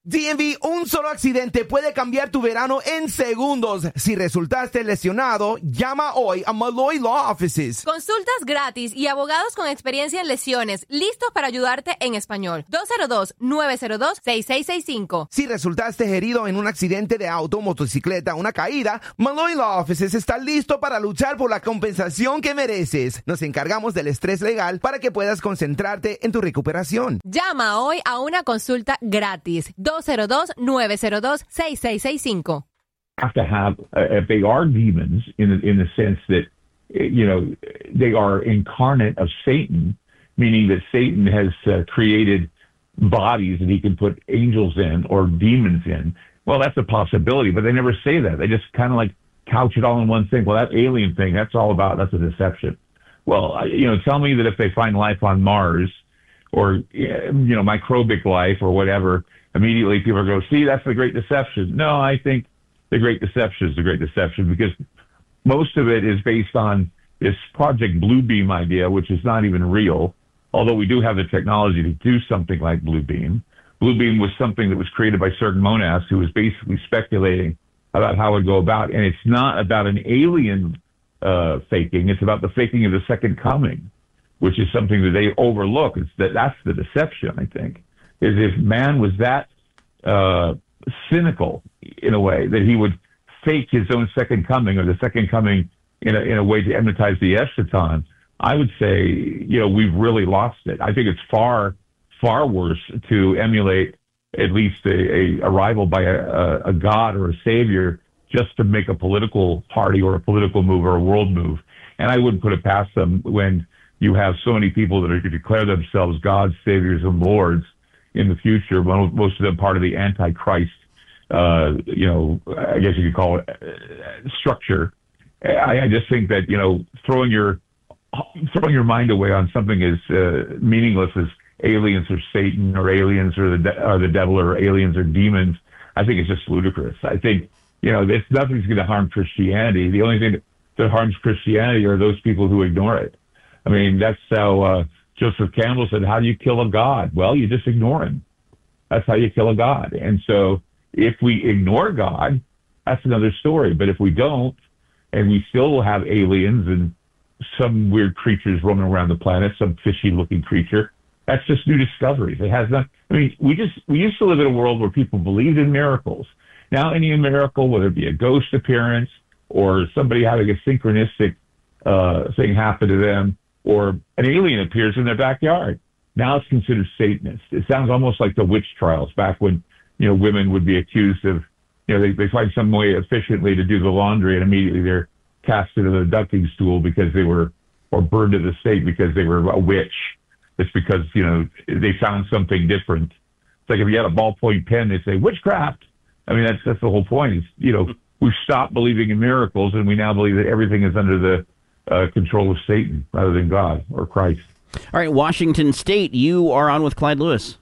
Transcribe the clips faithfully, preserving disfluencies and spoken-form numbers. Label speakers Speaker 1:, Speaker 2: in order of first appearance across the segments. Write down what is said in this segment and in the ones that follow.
Speaker 1: D M V, un solo accidente puede cambiar tu verano en segundos. Si resultaste lesionado, llama hoy a Malloy Law Offices.
Speaker 2: Consultas gratis y abogados con experiencia en lesiones, listos para ayudarte en español. dos cero dos, nueve cero dos, seis seis seis cinco.
Speaker 1: Si resultaste herido en un accidente de auto, motocicleta, una caída, Malloy Law Offices está listo para luchar por la compensación que mereces. Nos encargamos del estrés legal para que puedas concentrarte en tu recuperación.
Speaker 2: Llama hoy a una consulta gratis. dos cero dos, nueve cero dos, seis seis seis cinco.
Speaker 3: Have to have, uh, if they are demons, in the, in the sense that, you know, they are incarnate of Satan, meaning that Satan has uh, created bodies that he can put angels in or demons in. Well, that's a possibility, but they never say that. They just kind of like couch it all in one thing. Well, that alien thing, that's all about, that's a deception. Well, you know, tell me that if they find life on Mars or, you know, microbic life or whatever, immediately people go, see, that's the Great Deception. No, I think the Great Deception is the Great Deception because most of it is based on this Project Bluebeam idea, which is not even real, although we do have the technology to do something like Bluebeam. Bluebeam was something that was created by Serge Monas, who was basically speculating about how it would go about. And it's not about an alien uh, faking. It's about the faking of the second coming, which is something that they overlook. It's that that's the deception, I think. Is if man was that uh, cynical in a way that he would fake his own second coming or the second coming in a, in a way to hypnotize the eschaton, I would say, you know, we've really lost it. I think it's far, far worse to emulate at least a, a arrival by a, a god or a savior just to make a political party or a political move or a world move. And I wouldn't put it past them when you have so many people that are going to declare themselves gods, saviors, and lords in the future, most of them part of the Antichrist, uh, you know, I guess you could call it uh, structure. I, I just think that, you know, throwing your throwing your mind away on something as uh, meaningless as aliens or Satan or aliens or the de- or the devil or aliens or demons, I think it's just ludicrous. I think, you know, it's nothing's going to harm Christianity. The only thing that, that harms Christianity are those people who ignore it. I mean, that's how uh, Joseph Campbell said, how do you kill a god? Well, you just ignore him. That's how you kill a god. And so if we ignore God, that's another story. But if we don't, and we still have aliens and some weird creatures roaming around the planet, some fishy-looking creature, that's just new discoveries. It has not. I mean, we just we used to live in a world where people believed in miracles. Now, any miracle, whether it be a ghost appearance or somebody having a synchronistic uh, thing happen to them, or an alien appears in their backyard, now it's considered Satanist. It sounds almost like the witch trials back when, you know, women would be accused of, you know, they, they find some way efficiently to do the laundry and immediately they're cast into the ducking stool because they were, or burned to the stake because they were a witch. It's because, you know, they found something different. It's like if you had a ballpoint pen, they say witchcraft. I mean, that's that's the whole point. Is, you know, we've stopped believing in miracles and we now believe that everything is under the uh, control of Satan rather than God or Christ.
Speaker 4: All right, Washington State, you are on with Clyde Lewis.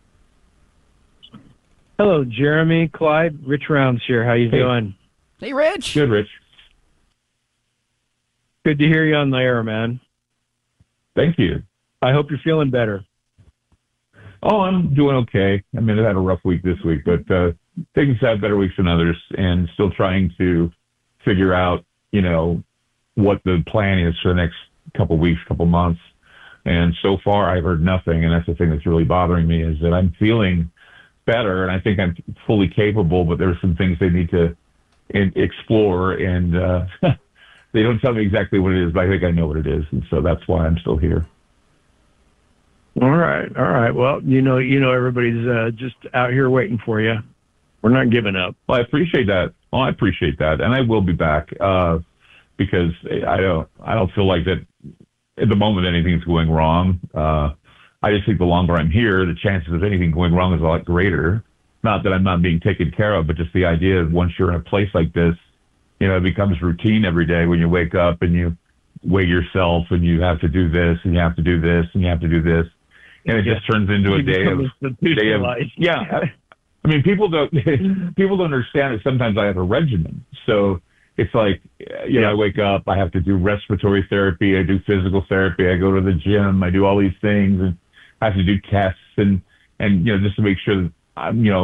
Speaker 5: Hello, Jeremy, Clyde, Rich Rounds here. How you
Speaker 3: Hey.
Speaker 5: doing?
Speaker 4: Hey, Rich.
Speaker 3: Good, Rich.
Speaker 5: Good to hear you on the air, man.
Speaker 3: Thank you.
Speaker 5: I hope you're feeling better.
Speaker 3: Oh, I'm doing okay. I mean, I've had a rough week this week, but uh, things have better weeks than others, and still trying to figure out, you know, what the plan is for the next couple weeks, couple months. And so far, I've heard nothing, and that's the thing that's really bothering me is that I'm feeling better, and I think I'm fully capable, but there are some things they need to in, explore, and uh, they don't tell me exactly what it is, but I think I know what it is, and so that's why I'm still here.
Speaker 5: All right, all right. Well, you know, you know, everybody's uh, just out here waiting for you. We're not giving up.
Speaker 3: Well, I appreciate that. Well, I appreciate that, and I will be back uh, because I don't, I don't feel like that at the moment anything's going wrong. Uh, I just think the longer I'm here, the chances of anything going wrong is a lot greater. Not that I'm not being taken care of, but just the idea of once you're in a place like this, you know, it becomes routine every day when you wake up and you weigh yourself and you have to do this and you have to do this and you have to do this. And it just turns into a day of, day of, yeah. I mean, people don't, people don't understand that sometimes I have a regimen. So it's like, you know, I wake up, I have to do respiratory therapy, I do physical therapy, I go to the gym, I do all these things, and I have to do tests and, and, you know, just to make sure that I'm, you know,